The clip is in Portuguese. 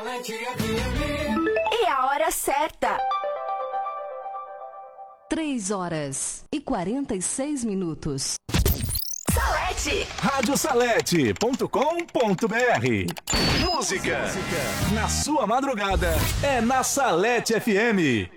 E a hora certa. 3h46. Salete. Radiosalete.com.br. Música na sua madrugada é na Salete FM.